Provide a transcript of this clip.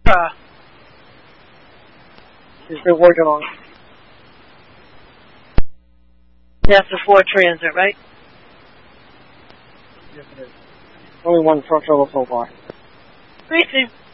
He's been working on it. That's the 4 Transit, right? Yes, it is. Only one truck trouble so far. Crazy.